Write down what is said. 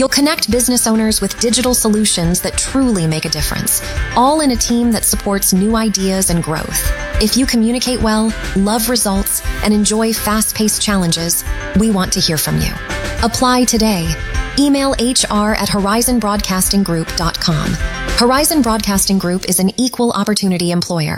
You'll connect business owners with digital solutions that truly make a difference, all in a team that supports new ideas and growth. If you communicate well, love results, and enjoy fast-paced challenges, we want to hear from you. Apply today. Email HR@horizonbroadcastinggroup.com. Horizon Broadcasting Group is an equal opportunity employer.